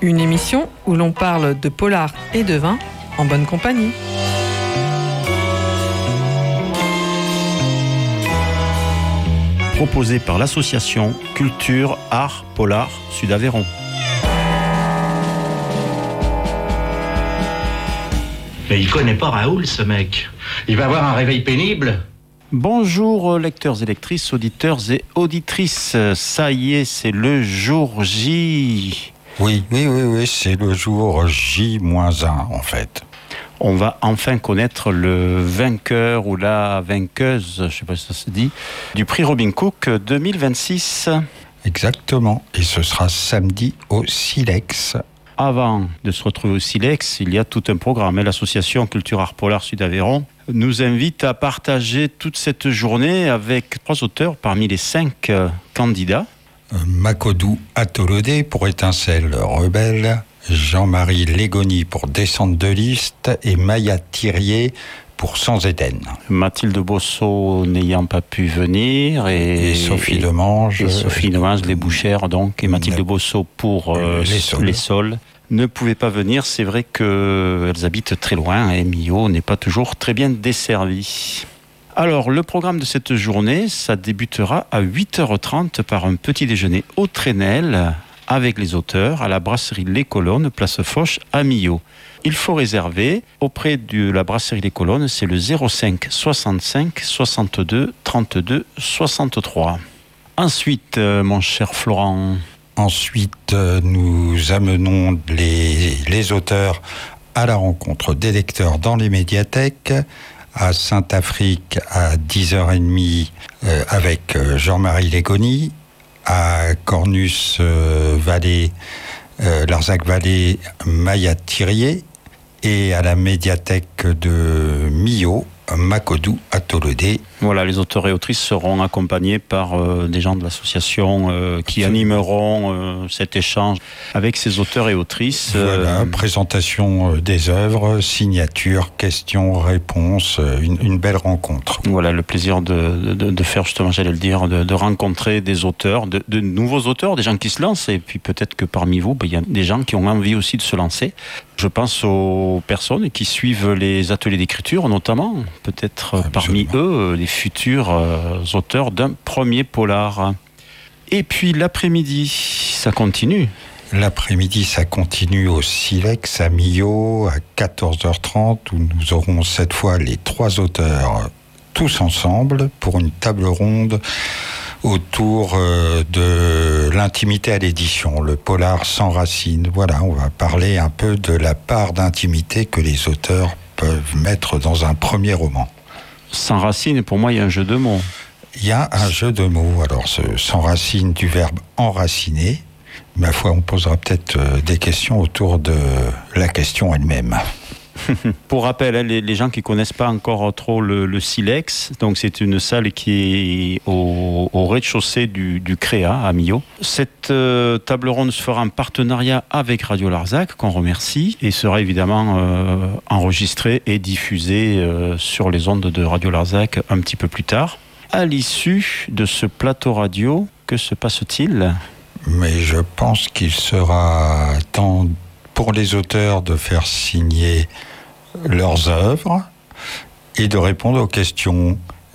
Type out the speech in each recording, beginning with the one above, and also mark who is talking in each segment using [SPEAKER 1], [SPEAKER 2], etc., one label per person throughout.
[SPEAKER 1] Une émission où l'on parle de polar et de vin en bonne compagnie.
[SPEAKER 2] Proposé par l'association Culture Art Polar Sud-Aveyron.
[SPEAKER 3] Mais il connaît pas Raoul, ce mec. Il va avoir un réveil pénible.
[SPEAKER 2] Bonjour lecteurs et lectrices, auditeurs et auditrices. Ça y est, c'est le jour J.
[SPEAKER 4] Oui, c'est le jour J-1 en fait.
[SPEAKER 2] On va enfin connaître le vainqueur ou la vainqueuse, je ne sais pas si ça se dit, du prix Robin Cook 2026.
[SPEAKER 4] Exactement, et ce sera samedi au Silex.
[SPEAKER 2] Avant de se retrouver au Silex, il y a tout un programme. L'association Culture Art Polar Sud-Aveyron nous invite à partager toute cette journée avec 3 auteurs parmi les 5 candidats.
[SPEAKER 4] Macodou Atolodé pour Étincelle Rebelle, Jean-Marie Légoni pour Descente de liste et Maya Thirier pour Sans Éden.
[SPEAKER 2] Mathilde Bosso n'ayant pas pu venir et
[SPEAKER 4] Sophie Demange.
[SPEAKER 2] Et Sophie Demange, les Bouchères donc, et Mathilde Bosso pour les Sols. Ne pouvaient pas venir, c'est vrai qu'elles habitent très loin et Millau n'est pas toujours très bien desservi. Alors, le programme de cette journée, ça débutera à 8h30 par un petit déjeuner au Trenel avec les auteurs à la brasserie Les Colonnes, place Foch à Millau. Il faut réserver auprès de la brasserie Les Colonnes, c'est le 05 65 62 32 63. Ensuite, mon cher Florent.
[SPEAKER 4] Ensuite, nous amenons les auteurs à la rencontre des lecteurs dans les médiathèques, à Saint-Afrique à 10h30 avec Jean-Marie Légoni, à Cornus-Vallée, Larzac-Vallée, Maya Thirier, et à la médiathèque de Millau, Macodou Atolodé.
[SPEAKER 2] Voilà, les auteurs et autrices seront accompagnés par des gens de l'association qui animeront cet échange avec ces auteurs et autrices.
[SPEAKER 4] Voilà, présentation des œuvres, signature, questions, réponses, une belle rencontre.
[SPEAKER 2] Voilà, le plaisir de faire justement, j'allais le dire, de rencontrer des auteurs, de nouveaux auteurs, des gens qui se lancent, et puis peut-être que parmi vous, il y a des gens qui ont envie aussi de se lancer. Je pense aux personnes qui suivent les ateliers d'écriture, notamment, peut-être parmi eux, les futurs auteurs d'un premier polar. Et puis l'après-midi, ça continue.
[SPEAKER 4] L'après-midi, ça continue au Silex à Millau à 14h30 où nous aurons cette fois les 3 auteurs tous ensemble pour une table ronde autour de l'intimité à l'édition, le polar sans racines. Voilà, on va parler un peu de la part d'intimité que les auteurs peuvent mettre dans un premier roman.
[SPEAKER 2] Sans racines, pour moi, il y a un jeu de mots.
[SPEAKER 4] Il y a un jeu de mots. Alors, sans racine du verbe enraciner. Ma foi, on posera peut-être des questions autour de la question elle-même.
[SPEAKER 2] Pour rappel, les gens qui ne connaissent pas encore trop le Silex, donc c'est une salle qui est au rez-de-chaussée du Créa à Millau. Cette table ronde se fera en partenariat avec Radio Larzac, qu'on remercie, et sera évidemment enregistrée et diffusée sur les ondes de Radio Larzac un petit peu plus tard. À l'issue de ce plateau radio, que se passe-t-il ?
[SPEAKER 4] Mais je pense qu'il sera temps pour les auteurs de faire signer leurs œuvres et de répondre aux questions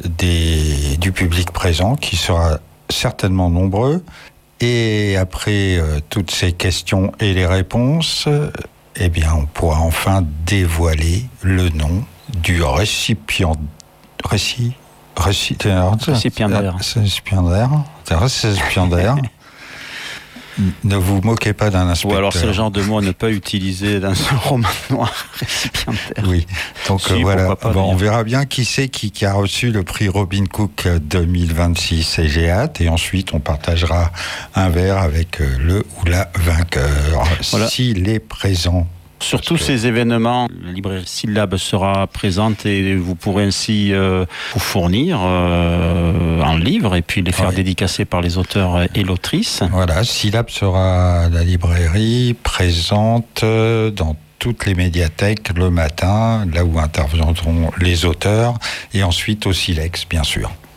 [SPEAKER 4] du public présent, qui sera certainement nombreux. Et après toutes ces questions et les réponses, eh bien, on pourra enfin dévoiler le nom du récipiendaire. Ne vous moquez pas d'un inspecteur.
[SPEAKER 2] Ou alors c'est le genre de mot à ne pas utiliser dans un roman noir récipiendaire.
[SPEAKER 4] Oui, donc
[SPEAKER 2] si,
[SPEAKER 4] voilà,
[SPEAKER 2] pas,
[SPEAKER 4] on verra bien qui c'est qui a reçu le prix Robin Cook 2026 et j'ai hâte. Et ensuite on partagera un verre avec le ou la vainqueur, voilà, s'il est présent.
[SPEAKER 2] Sur tous ces événements, la librairie Syllabe sera présente et vous pourrez ainsi vous fournir en livres et puis les faire dédicacer par les auteurs et l'autrice.
[SPEAKER 4] Voilà, Syllabe sera la librairie présente dans toutes les médiathèques le matin, là où interviendront les auteurs, et ensuite au Silex, bien sûr.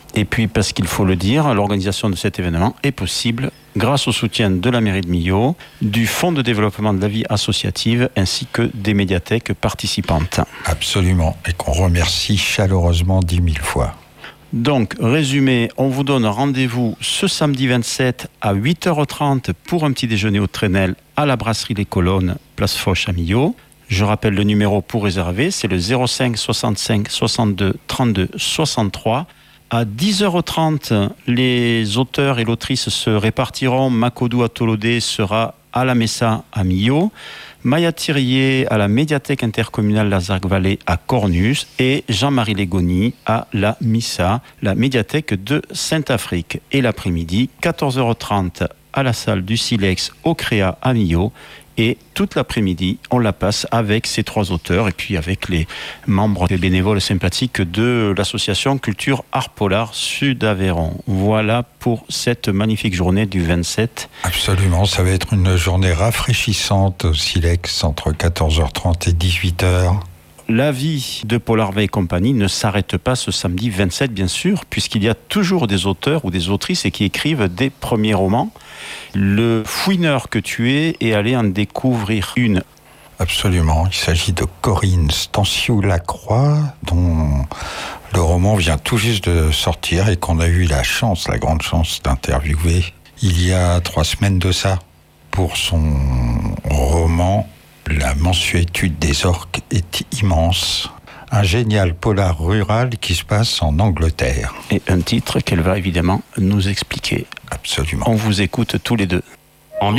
[SPEAKER 2] Et puis, parce qu'il faut le dire, l'organisation de cet événement est possible grâce au soutien de la mairie de Millau, du Fonds de développement de la vie associative ainsi que des médiathèques participantes.
[SPEAKER 4] Absolument, et qu'on remercie chaleureusement 10 000 fois.
[SPEAKER 2] Donc, résumé, on vous donne rendez-vous ce samedi 27 à 8h30 pour un petit déjeuner au Trenel à la brasserie Les Colonnes, place Foch à Millau. Je rappelle le numéro pour réserver, c'est le 05 65 62 32 63. À 10h30, les auteurs et l'autrice se répartiront. Makodou Atolodé sera à la Messa à Millau, Maya Thirier à la médiathèque intercommunale Lazare-Vallée à Cornus et Jean-Marie Légoni à la Missa, la médiathèque de Saint-Afrique. Et l'après-midi, 14h30 à la salle du Silex au Créa à Millau. Et toute l'après-midi, on la passe avec ces 3 auteurs et puis avec les membres et bénévoles sympathiques de l'association Culture Art Polar Sud-Aveyron. Voilà pour cette magnifique journée du 27.
[SPEAKER 4] Absolument, ça va être une journée rafraîchissante au Silex entre 14h30 et 18h.
[SPEAKER 2] La vie de Paul Harvey et compagnie ne s'arrête pas ce samedi 27, bien sûr, puisqu'il y a toujours des auteurs ou des autrices qui écrivent des premiers romans. Le fouineur que tu es est allé en découvrir une.
[SPEAKER 4] Absolument, il s'agit de Corinne Stanciou-Lacroix, dont le roman vient tout juste de sortir et qu'on a eu la grande chance d'interviewer il y a 3 semaines de ça, pour son roman « La mansuétude des orques est immense ». Un génial polar rural qui se passe en Angleterre.
[SPEAKER 2] Et un titre qu'elle va évidemment nous expliquer.
[SPEAKER 4] Absolument.
[SPEAKER 2] On vous écoute tous les deux.
[SPEAKER 5] En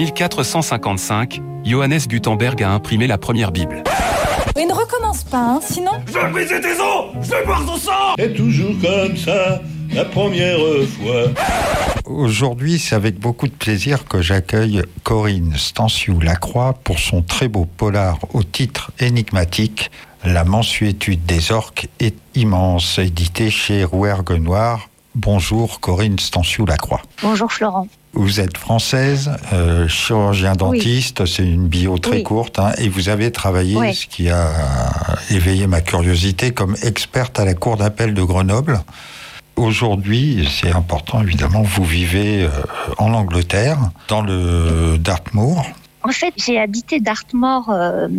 [SPEAKER 5] 1455, Johannes Gutenberg a imprimé la première Bible.
[SPEAKER 6] Oui, ne recommence pas, hein, sinon...
[SPEAKER 7] Je vais briser tes os! Je vais boire ton sang! C'est toujours comme ça, la première fois.
[SPEAKER 4] Aujourd'hui, c'est avec beaucoup de plaisir que j'accueille Corinne Stanciou-Lacroix pour son très beau polar au titre énigmatique « La mansuétude des orques est immense », édité chez Rouergue Noir. Bonjour Corinne Stanciou-Lacroix.
[SPEAKER 8] Bonjour Florent.
[SPEAKER 4] Vous êtes française, chirurgien dentiste, oui. C'est une bio très courte, hein, et vous avez travaillé, ce qui a éveillé ma curiosité, comme experte à la Cour d'appel de Grenoble. Aujourd'hui, c'est important évidemment, vous vivez en Angleterre, dans le Dartmoor.
[SPEAKER 8] En fait, j'ai habité Dartmoor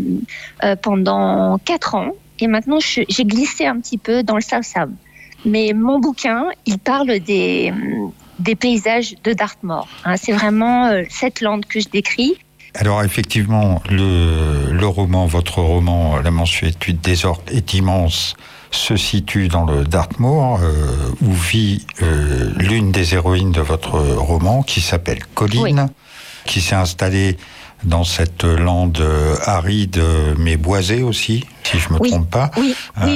[SPEAKER 8] pendant 4 ans, et maintenant j'ai glissé un petit peu dans le Southam. Mais mon bouquin, il parle des paysages de Dartmoor. Hein, c'est vraiment cette lande que je décris.
[SPEAKER 4] Alors effectivement, votre roman « La mansuétude des orques est immense » se situe dans le Dartmoor, où vit l'une des héroïnes de votre roman, qui s'appelle Colline, qui s'est installée dans cette lande aride, mais boisée aussi, si je ne me trompe pas.
[SPEAKER 8] Oui.